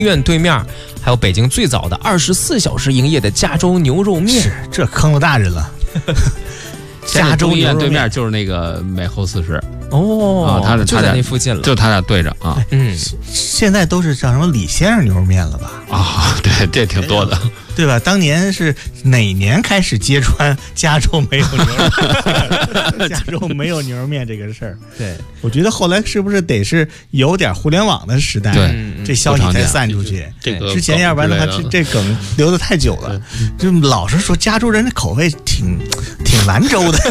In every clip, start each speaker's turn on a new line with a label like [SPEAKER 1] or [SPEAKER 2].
[SPEAKER 1] 院对面，还有北京最早的24小时营业的加州牛肉面。
[SPEAKER 2] 是，这坑了大人了。
[SPEAKER 3] 加州医院对面就是那个美后40
[SPEAKER 1] 哦，他就在那附近了，
[SPEAKER 3] 就他俩对着啊。
[SPEAKER 2] 现在都是叫什么李先生牛肉面了吧？
[SPEAKER 3] 啊，对，这挺多的，
[SPEAKER 2] 对吧？当年是哪年开始揭穿加州没有牛肉面？加州没有牛肉面这个事儿？
[SPEAKER 1] 对，
[SPEAKER 2] 我觉得后来是不是得是有点互联网的时代，
[SPEAKER 3] 对，
[SPEAKER 2] 这消息才散出去。
[SPEAKER 4] 这个
[SPEAKER 2] 之前要不然的话，这梗留得太久了。就老实说，加州人的口味挺兰州的。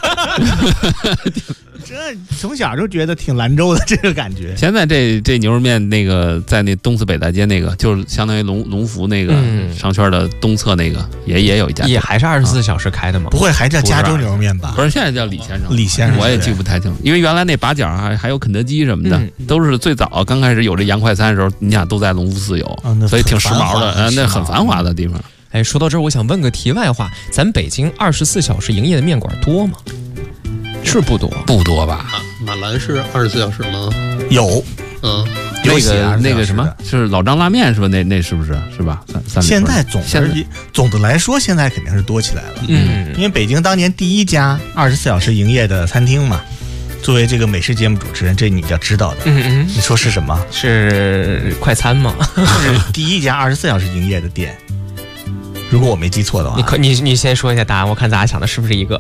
[SPEAKER 2] 这从小就觉得挺兰州的这个感觉。
[SPEAKER 3] 现在这牛肉面那个在那东四北大街那个，就是相当于龙福那个商圈的东侧那个，也有一家，
[SPEAKER 1] 也还是24小时开的吗？
[SPEAKER 2] 不会还叫加州牛肉面吧？
[SPEAKER 3] 不是，现在叫李先生。
[SPEAKER 2] 李先生，
[SPEAKER 3] 我也记不太清，因为原来那把角还有肯德基什么的，都是最早刚开始有这洋快餐的时候，你想都在龙福寺有，所以挺时髦的，那很繁华的地方。
[SPEAKER 1] 哎，说到这儿，我想问个题外话，咱北京24小时营业的面馆多吗？是不多，
[SPEAKER 3] 不多吧？
[SPEAKER 4] 马兰是24小时吗？
[SPEAKER 2] 有，
[SPEAKER 3] 那个什么，是老张拉面是吧？那是不是吧？
[SPEAKER 2] 现在总的来说，现在肯定是多起来了。因为北京当年第一家24小时营业的餐厅嘛。作为这个美食节目主持人，这你要知道的。你说是什么？
[SPEAKER 1] 是快餐吗？
[SPEAKER 2] 是第一家24小时营业的店。如果我没记错的话，
[SPEAKER 1] 你先说一下答案，我看咱俩想的是不是一个？